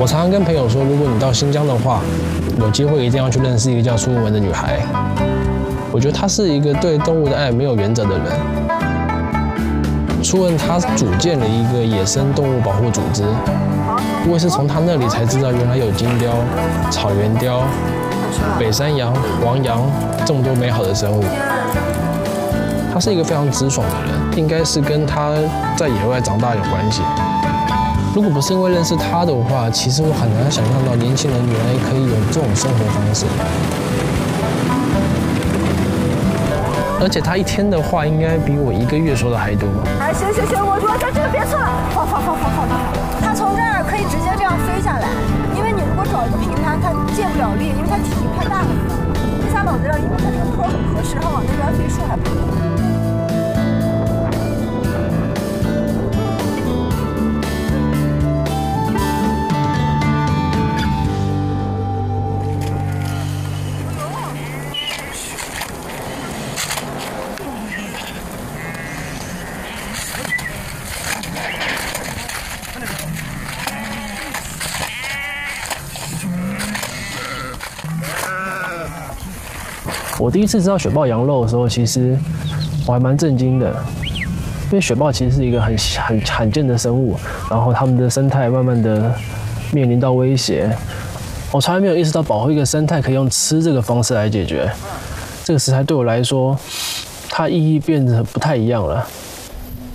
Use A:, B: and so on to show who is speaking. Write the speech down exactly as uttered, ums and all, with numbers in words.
A: 我常常跟朋友说，如果你到新疆的话，有机会一定要去认识一个叫苏文文的女孩。我觉得她是一个对动物的爱没有原则的人。苏文她组建了一个野生动物保护组织，我也是从她那里才知道，原来有金雕、草原雕、北山羊、王羊这么多美好的生物。她是一个非常直爽的人，应该是跟她在野外长大有关系。如果不是因为认识她的话，其实我很难想象到年轻人原来可以有这种生活方式。而且她一天的话，应该比我一个月说的还多。
B: 哎，行行行，我我在这个别错了，好好好好好好。它从这儿可以直接这样飞下来，因为你如果找一个平摊，它借不了力，因为它体型太大了。飞下脑子上，因为它这个坡很合适，它往那边飞树还不错。
A: 我第一次知道雪豹羊肉的时候，其实我还蛮震惊的，因为雪豹其实是一个很很罕见的生物，然后它们的生态慢慢的面临到威胁。我从来没有意识到保护一个生态可以用吃这个方式来解决，这个食材对我来说，它意义变得不太一样了。